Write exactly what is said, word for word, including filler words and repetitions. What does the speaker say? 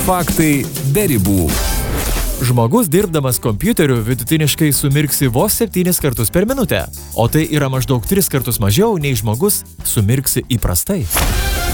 Faktai be ribų. Žmogus dirbdamas kompiuteriu vidutiniškai sumirksi vos septynis kartus per minutę, o tai yra maždaug tris kartus mažiau nei žmogus sumirksi įprastai.